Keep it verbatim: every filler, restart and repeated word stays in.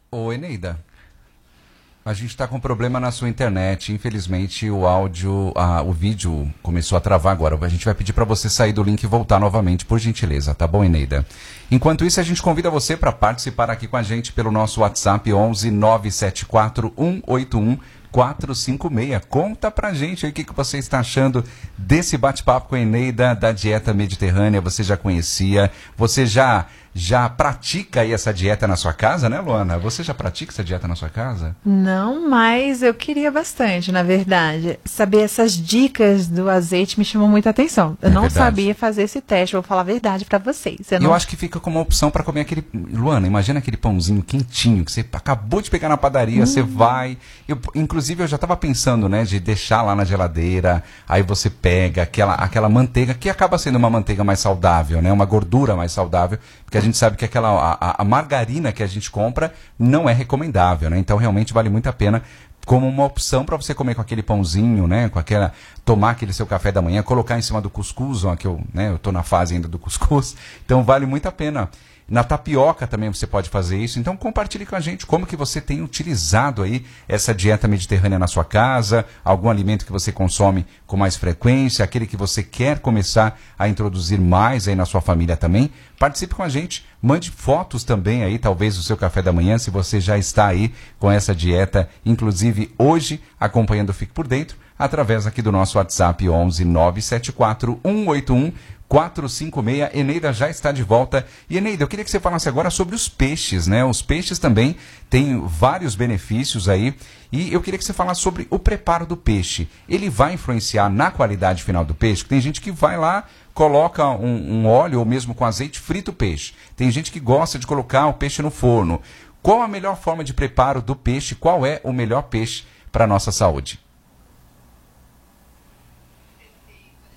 Ô, Eneida, a gente está com um problema na sua internet. Infelizmente, o áudio, ah, o vídeo começou a travar agora. A gente vai pedir para você sair do link e voltar novamente, por gentileza, tá bom, Eneida? Enquanto isso, a gente convida você para participar aqui com a gente pelo nosso WhatsApp onze nove sete quatro um oito um quatro cinco seis. Conta pra gente aí o que, que você está achando desse bate-papo com a Eneida da dieta mediterrânea. Você já conhecia? Você já já pratica aí essa dieta na sua casa, né, Luana? Você já pratica essa dieta na sua casa? Não, mas eu queria bastante, na verdade. Saber essas dicas do azeite me chamou muita atenção. Eu É não verdade. sabia fazer esse teste, vou falar a verdade pra vocês. Eu, Eu não... acho que fica como uma opção para comer aquele... Luana, imagina aquele pãozinho quentinho que você acabou de pegar na padaria, hum. você vai... Eu, inclusive, eu já estava pensando, né, de deixar lá na geladeira, aí você pega aquela, aquela manteiga, que acaba sendo uma manteiga mais saudável, né, uma gordura mais saudável, porque a gente sabe que aquela, a, a margarina que a gente compra não é recomendável, né, então realmente vale muito a pena como uma opção para você comer com aquele pãozinho, né, com aquela, tomar aquele seu café da manhã, colocar em cima do cuscuz, ó, que eu, né, eu tô na fase ainda do cuscuz, então vale muito a pena. Na tapioca também você pode fazer isso, então compartilhe com a gente como que você tem utilizado aí essa dieta mediterrânea na sua casa, algum alimento que você consome com mais frequência, aquele que você quer começar a introduzir mais aí na sua família também. Participe com a gente, mande fotos também aí, talvez do seu café da manhã, se você já está aí com essa dieta, inclusive hoje acompanhando o Fique por Dentro, através aqui do nosso WhatsApp onze nove sete quatro um oito um quatro cinco seis. Eneida já está de volta. E Eneida, eu queria que você falasse agora sobre os peixes, né? Os peixes também têm vários benefícios aí. E eu queria que você falasse sobre o preparo do peixe. Ele vai influenciar na qualidade final do peixe? Tem gente que vai lá, coloca um, um óleo ou mesmo com azeite, frita o peixe. Tem gente que gosta de colocar o peixe no forno. Qual a melhor forma de preparo do peixe? Qual é o melhor peixe para a nossa saúde?